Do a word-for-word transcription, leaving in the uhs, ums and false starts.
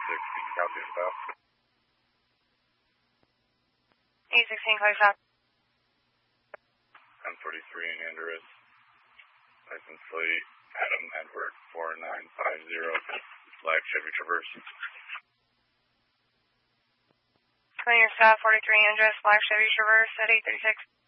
sixteen, copy stop. eight sixteen, copy stop. ten forty-three in Andrews. License plate, Adam Edward, four nine five zero, Black Chevy Traverse. Clear your stop, forty-three Andress, Black Chevy Traverse at eight thirty-six.